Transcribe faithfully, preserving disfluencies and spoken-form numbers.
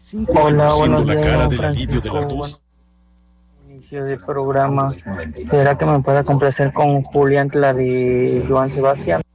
Hola, Siendo buenos la días, cara don del alivio de Francisco. las Bueno, dos. inicio del programa. ¿Será que me pueda complacer con Julián, la de Joan Sebastián?